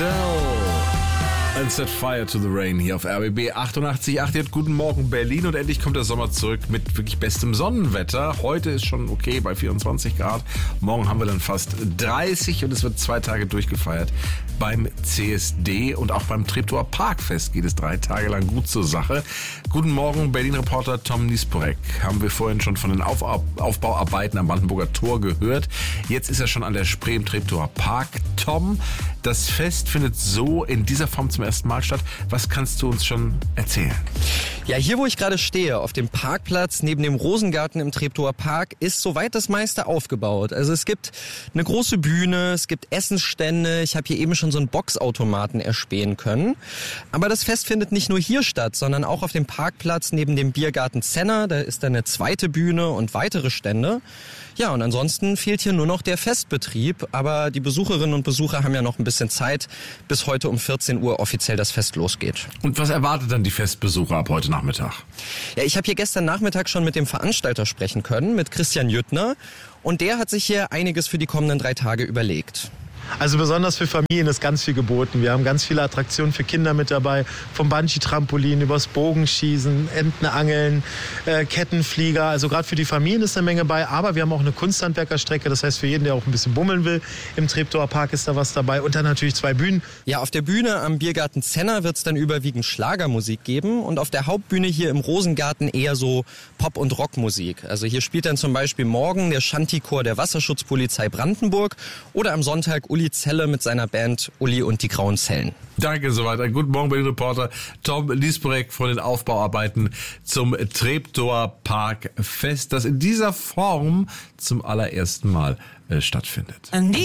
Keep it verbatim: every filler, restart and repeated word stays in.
Adele. And set fire to the rain hier auf R B B achtundachtzig Komma acht. Guten Morgen Berlin, und endlich kommt der Sommer zurück mit wirklich bestem Sonnenwetter. Heute ist schon okay bei vierundzwanzig Grad. Morgen haben wir dann fast dreißig und es wird zwei Tage durchgefeiert. Beim C S D und auch beim Treptower Parkfest geht es drei Tage lang gut zur Sache. Guten Morgen Berlin-Reporter Tom Nisporek. Haben wir vorhin schon von den Auf- Aufbauarbeiten am Brandenburger Tor gehört. Jetzt ist er schon an der Spree im Treptower Park. Tom, das Fest findet so in dieser Form zum ersten Mal statt. Was kannst du uns schon erzählen? Ja, hier wo ich gerade stehe, auf dem Parkplatz neben dem Rosengarten im Treptower Park, ist soweit das meiste aufgebaut. Also es gibt eine große Bühne, es gibt Essensstände, ich habe hier eben schon so einen Boxautomaten erspähen können. Aber das Fest findet nicht nur hier statt, sondern auch auf dem Parkplatz neben dem Biergarten Zenner. Da ist dann eine zweite Bühne und weitere Stände. Ja, und ansonsten fehlt hier nur noch der Festbetrieb. Aber die Besucherinnen und Besucher haben ja noch ein bisschen Zeit, bis heute um vierzehn Uhr offiziell das Fest losgeht. Und was erwartet dann die Festbesucher ab heute Nachmittag? Ja, ich habe hier gestern Nachmittag schon mit dem Veranstalter sprechen können, mit Christian Jüttner. Und der hat sich hier einiges für die kommenden drei Tage überlegt. Also besonders für Familien ist ganz viel geboten. Wir haben ganz viele Attraktionen für Kinder mit dabei. Vom Bungee-Trampolin übers Bogenschießen, Entenangeln, äh, Kettenflieger. Also gerade für die Familien ist eine Menge bei. Aber wir haben auch eine Kunsthandwerkerstrecke. Das heißt, für jeden, der auch ein bisschen bummeln will, im Treptower Park ist da was dabei. Und dann natürlich zwei Bühnen. Ja, auf der Bühne am Biergarten Zenner wird es dann überwiegend Schlagermusik geben. Und auf der Hauptbühne hier im Rosengarten eher so Pop- und Rockmusik. Also hier spielt dann zum Beispiel morgen der Shanty-Chor der Wasserschutzpolizei Brandenburg oder am Sonntag Uli Zelle mit seiner Band Uli und die Grauen Zellen. Danke, soweit. Ein guten Morgen, Berlin-Reporter Tom Nisporek von den Aufbauarbeiten zum Treptower Parkfest, das in dieser Form zum allerersten Mal äh, stattfindet.